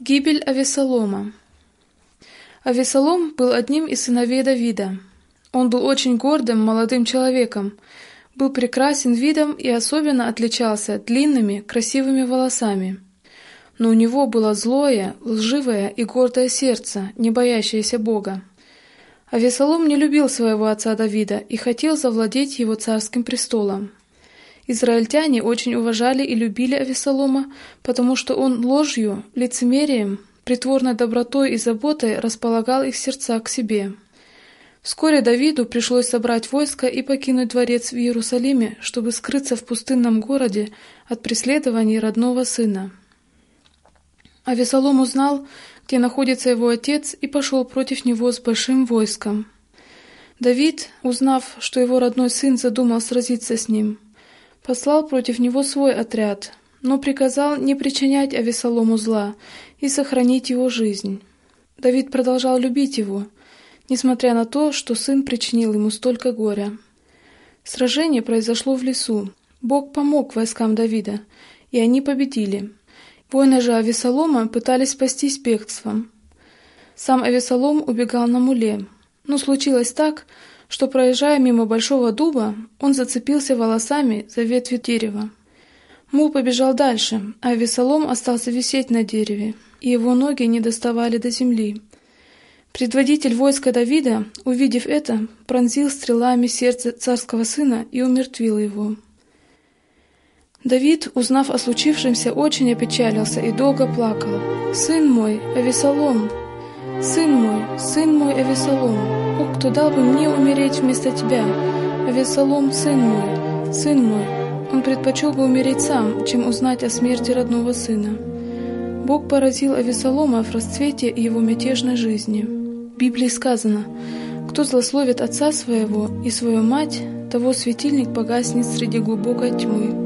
Гибель Авессалома. Авессалом был одним из сыновей Давида. Он был очень гордым молодым человеком, был прекрасен видом и особенно отличался длинными, красивыми волосами. Но у него было злое, лживое и гордое сердце, не боящееся Бога. Авессалом не любил своего отца Давида и хотел завладеть его царским престолом. Израильтяне очень уважали и любили Авессалома, потому что он ложью, лицемерием, притворной добротой и заботой располагал их сердца к себе. Вскоре Давиду пришлось собрать войско и покинуть дворец в Иерусалиме, чтобы скрыться в пустынном городе от преследований родного сына. Авессалом узнал, где находится его отец, и пошел против него с большим войском. Давид, узнав, что его родной сын задумал сразиться с ним, послал против него свой отряд, но приказал не причинять Авессалому зла и сохранить его жизнь. Давид продолжал любить его, несмотря на то, что сын причинил ему столько горя. Сражение произошло в лесу. Бог помог войскам Давида, и они победили. Воины же Авессалома пытались спастись бегством. Сам Авессалом убегал на муле, но случилось так, что, проезжая мимо большого дуба, он зацепился волосами за ветви дерева. Мул побежал дальше, а Авессалом остался висеть на дереве, и его ноги не доставали до земли. Предводитель войска Давида, увидев это, пронзил стрелами сердце царского сына и умертвил его. Давид, узнав о случившемся, очень опечалился и долго плакал. «Сын мой, Авессалом! Сын мой, Авессалом! О, кто дал бы мне умереть вместо тебя? Авессалом, сын мой!» Он предпочел бы умереть сам, чем узнать о смерти родного сына. Бог поразил Авессалома в расцвете его мятежной жизни. В Библии сказано: «Кто злословит отца своего и свою мать, того светильник погаснет среди глубокой тьмы».